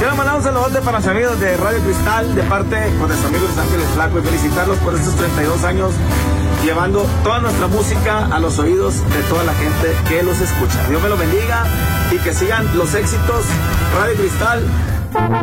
Quiero mandar un saludote para los amigos de Radio Cristal, de parte de nuestros amigos de Ángeles Flaco, y felicitarlos por estos 32 años, llevando toda nuestra música a los oídos de toda la gente que los escucha. Dios me lo bendiga y que sigan los éxitos. Radio Cristal.